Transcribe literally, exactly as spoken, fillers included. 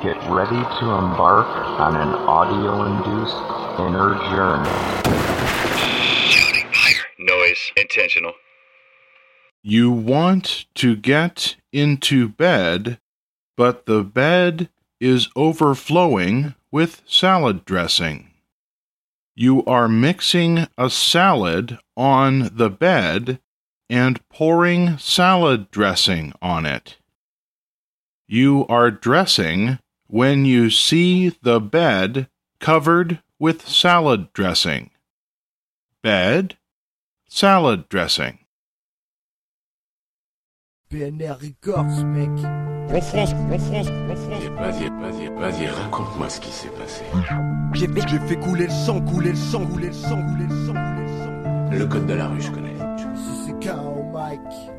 Get ready to embark on an audio-induced inner journey. Noise. Intentional. You want to get into bed, but the bed is overflowing with salad dressing. You are mixing a salad on the bed and pouring salad dressing on it. You are dressing when you see the bed covered with salad dressing. Bed, salad dressing. P N R Records, mec. Vas-y, vas-y, vas-y, vas-y, raconte-moi ce qui s'est passé. J'ai fait, j'ai fait couler le sang, couler le sang, couler le sang, couler le sang, couler le sang. Le code de la rue, je connais. Si c'est K O Mike.